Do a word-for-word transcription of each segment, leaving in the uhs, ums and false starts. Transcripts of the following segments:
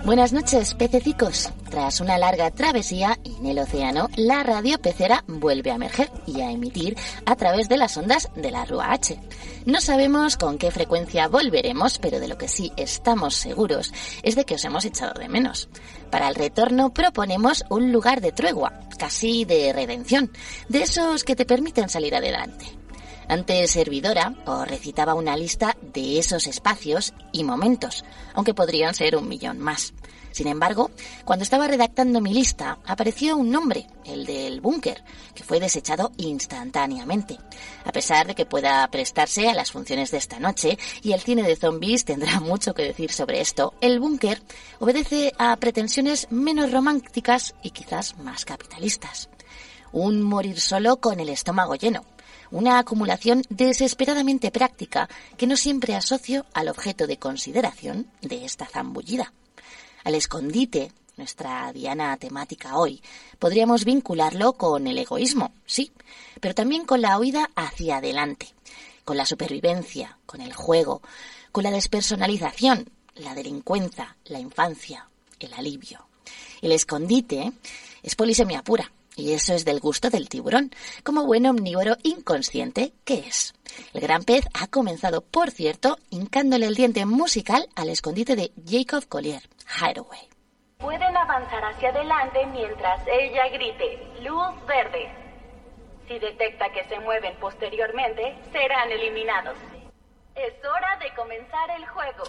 Buenas noches, pececicos. Tras una larga travesía en el océano, la radio pecera vuelve a emerger y a emitir a través de las ondas de la R U A H. No sabemos con qué frecuencia volveremos, pero de lo que sí estamos seguros es de que os hemos echado de menos. Para el retorno proponemos un lugar de tregua, casi de redención, de esos que te permiten salir adelante. Antes servidora os recitaba una lista de esos espacios y momentos, aunque podrían ser un millón más. Sin embargo, cuando estaba redactando mi lista, apareció un nombre, el del búnker, que fue desechado instantáneamente. A pesar de que pueda prestarse a las funciones de esta noche, y el cine de zombies tendrá mucho que decir sobre esto, el búnker obedece a pretensiones menos románticas y quizás más capitalistas. Un morir solo con el estómago lleno. Una acumulación desesperadamente práctica que no siempre asocio al objeto de consideración de esta zambullida. Al escondite, nuestra diana temática hoy, podríamos vincularlo con el egoísmo, sí, pero también con la huida hacia adelante, con la supervivencia, con el juego, con la despersonalización, la delincuencia, la infancia, el alivio. El escondite es polisemia pura. Y eso es del gusto del tiburón, como buen omnívoro inconsciente que es. El gran pez ha comenzado, por cierto, hincándole el diente musical al escondite de Jacob Collier, Hideaway. Pueden avanzar hacia adelante mientras ella grite, luz verde. Si detecta que se mueven posteriormente, serán eliminados. Es hora de comenzar el juego.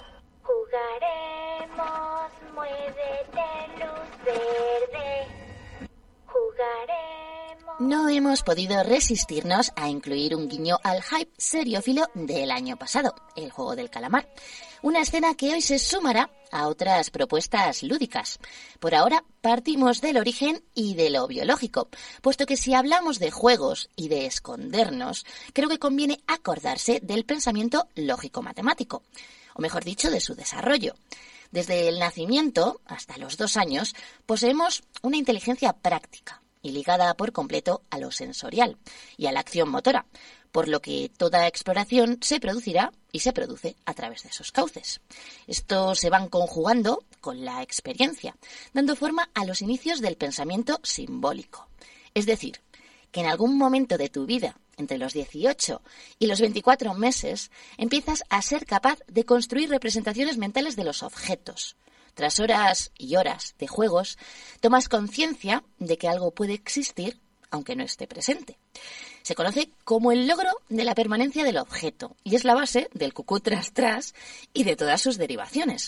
Jugaremos, muévete, luz verde. Jugaremos. No hemos podido resistirnos a incluir un guiño al hype seriófilo del año pasado, el juego del calamar. Una escena que hoy se sumará a otras propuestas lúdicas. Por ahora partimos del origen y de lo biológico, puesto que si hablamos de juegos y de escondernos, creo que conviene acordarse del pensamiento lógico-matemático, o mejor dicho, de su desarrollo. Desde el nacimiento hasta los dos años poseemos una inteligencia práctica y ligada por completo a lo sensorial y a la acción motora, por lo que toda exploración se producirá y se produce a través de esos cauces. Estos se van conjugando con la experiencia, dando forma a los inicios del pensamiento simbólico. Es decir, que en algún momento de tu vida, entre los dieciocho y los veinticuatro meses, empiezas a ser capaz de construir representaciones mentales de los objetos. Tras horas y horas de juegos, tomas conciencia de que algo puede existir aunque no esté presente. Se conoce como el logro de la permanencia del objeto y es la base del cucú tras tras y de todas sus derivaciones.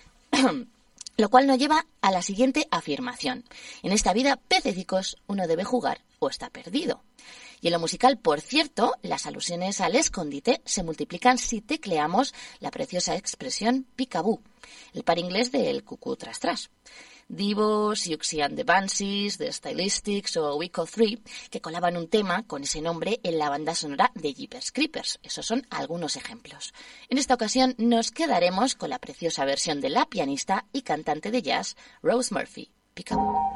Lo cual nos lleva a la siguiente afirmación. En esta vida, pececicos, uno debe jugar o está perdido. Y en lo musical, por cierto, las alusiones al escondite se multiplican si tecleamos la preciosa expresión peekaboo, el par inglés del cucú tras tras. Divo, Siouxsie and the Banshees, The Stylistics o Wico tres, que colaban un tema con ese nombre en la banda sonora de Jeepers Creepers. Esos son algunos ejemplos. En esta ocasión nos quedaremos con la preciosa versión de la pianista y cantante de jazz Rose Murphy, Peekaboo.